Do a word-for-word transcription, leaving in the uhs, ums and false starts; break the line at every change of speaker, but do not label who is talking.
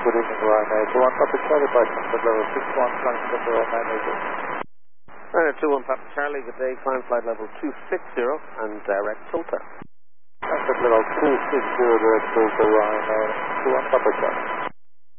good evening, Ryan eight two one, Papa Charlie, by comfort level six one, flying number nine eight eight.
Nine two one Papa Charlie, good day, climb flight level two six zero and direct filter.
Comfort level two six zero, direct filter, Ryan eight two one, Papa Charlie.